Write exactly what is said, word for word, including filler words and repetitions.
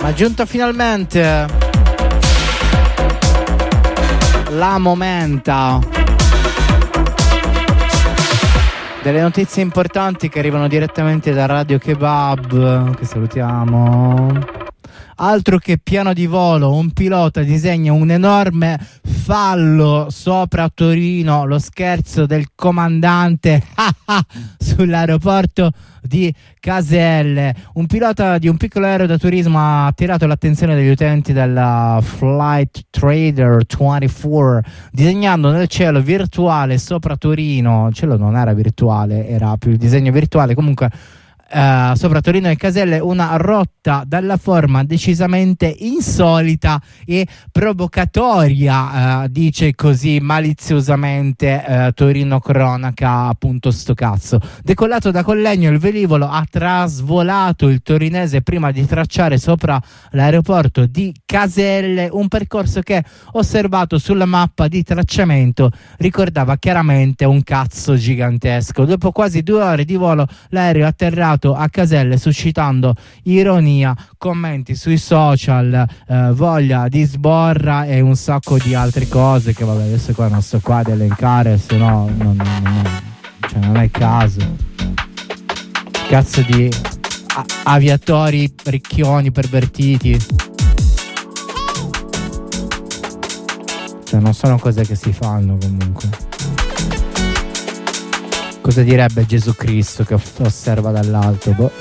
Ma giunta finalmente la momenta delle notizie importanti che arrivano direttamente da Radio Kebab, che salutiamo. Altro che piano di volo, un pilota disegna un enorme fallo sopra Torino, lo scherzo del comandante sull'aeroporto di Caselle. Un pilota di un piccolo aereo da turismo ha attirato l'attenzione degli utenti della Flight Trader ventiquattro disegnando nel cielo virtuale sopra Torino. Il cielo non era virtuale, era più il disegno virtuale, comunque Uh, sopra Torino e Caselle una rotta dalla forma decisamente insolita e provocatoria, uh, dice così maliziosamente uh, Torino Cronaca, appunto sto cazzo. Decollato da Collegno, il velivolo ha trasvolato il torinese prima di tracciare sopra l'aeroporto di Caselle, un percorso che, osservato sulla mappa di tracciamento, ricordava chiaramente un cazzo gigantesco. Dopo quasi due ore di volo l'aereo è atterrato a Caselle, suscitando ironia, commenti sui social, eh, voglia di sborra e un sacco di altre cose che vabbè adesso qua non sto qua ad elencare, se no non, non, non, cioè non è il caso. Cazzo di a- aviatori ricchioni pervertiti, cioè non sono cose che si fanno comunque. Cosa direbbe Gesù Cristo che osserva dall'alto? Boh.